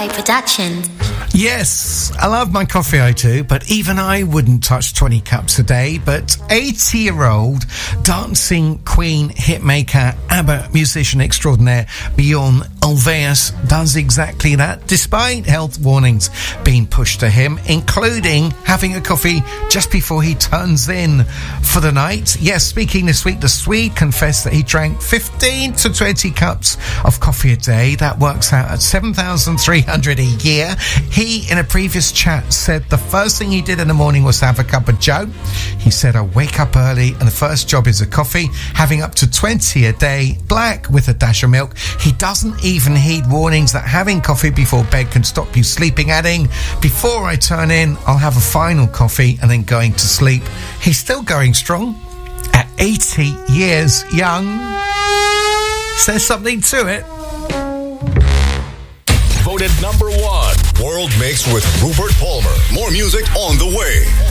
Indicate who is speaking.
Speaker 1: J Productions.
Speaker 2: Yes, I love my coffee, I do, but even I wouldn't touch 20 cups a day. But 80-year-old dancing queen, hitmaker, ABBA musician extraordinaire Bjorn Ulvaeus does exactly that, despite health warnings being pushed to him, including having a coffee just before he turns in for the night. Yes, speaking this week, the Swede confessed that he drank 15 to 20 cups of coffee a day. That works out at 7,300 a year. He, in a previous chat, said the first thing he did in the morning was have a cup of joe. He said, I wake up early and the first job is a coffee, having up to 20 a day, black with a dash of milk. He doesn't even heed warnings that having coffee before bed can stop you sleeping, adding, before I turn in, I'll have a final coffee and then going to sleep. He's still going strong at 80 years young. There's something to it.
Speaker 3: Voted number 1 World Mix with Rupert Palmer. More music on the way.